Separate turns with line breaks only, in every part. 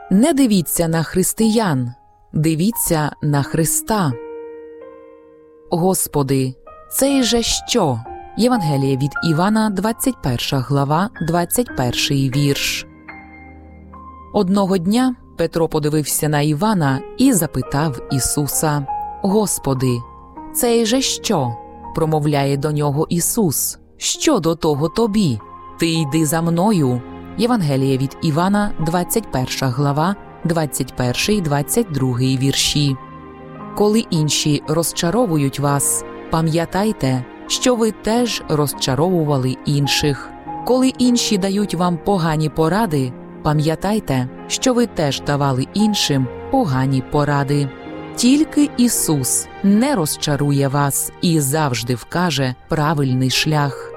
Не дивіться на християн, дивіться на Христа. Господи, цей же що? Євангеліє від Івана, 21 глава, 21 вірш. Одного дня Петро подивився на Івана і запитав Ісуса: «Господи, цей же що?» Промовляє до нього Ісус: «Що до того тобі? Ти йди за мною». Євангеліє від Івана, 21 глава, 21-22 вірші. Коли інші розчаровують вас, пам'ятайте, що ви теж розчаровували інших. Коли інші дають вам погані поради, пам'ятайте, що ви теж давали іншим погані поради. Тільки Ісус не розчарує вас і завжди вкаже правильний шлях.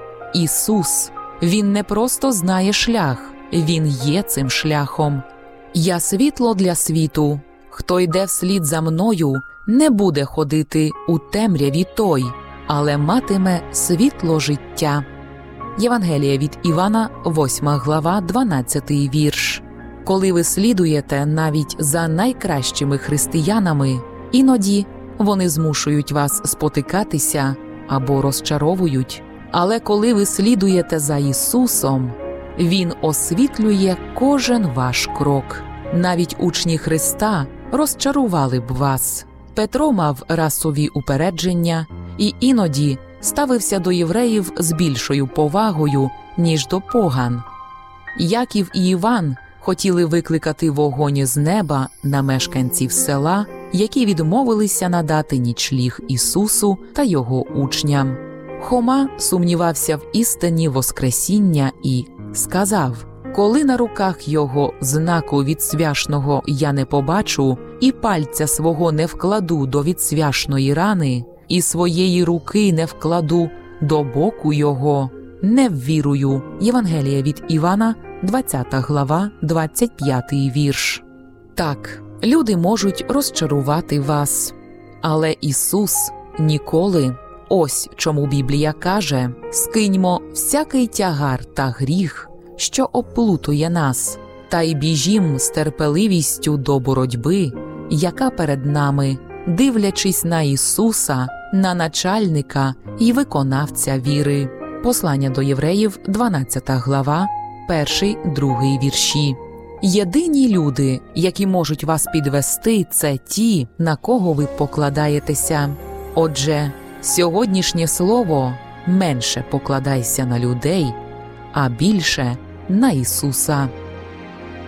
Ісус, Він не просто знає шлях, Він є цим шляхом. «Я світло для світу. Хто йде вслід за мною, не буде ходити у темряві той, але матиме світло життя». Євангеліє від Івана, 8 глава, 12 вірш. Коли ви слідуєте навіть за найкращими християнами, іноді вони змушують вас спотикатися або розчаровують. Але коли ви слідуєте за Ісусом, Він освітлює кожен ваш крок. Навіть учні Христа розчарували б вас. Петро мав расові упередження і іноді ставився до євреїв з більшою повагою, ніж до поган. Яків і Іван хотіли викликати вогонь з неба на мешканців села, які відмовилися надати нічліг Ісусу та Його учням. Хома сумнівався в істині Воскресіння і сказав: «Коли на руках Його знаку відсвяшного я не побачу, і пальця свого не вкладу до відсвяшної рани, і своєї руки не вкладу до боку Його, не ввірую». Євангеліє від Івана, 20 глава, 25 вірш. Так, люди можуть розчарувати вас, але Ісус ніколи. Ось чому Біблія каже: «Скиньмо всякий тягар та гріх, що оплутує нас, та й біжім з терпеливістю до боротьби, яка перед нами, дивлячись на Ісуса, на начальника і виконавця віри». Послання до євреїв, 12 глава, 1-2 вірші. Єдині люди, які можуть вас підвести, це ті, на кого ви покладаєтеся. Отже, сьогоднішнє слово: менше покладайся на людей, а більше на Ісуса.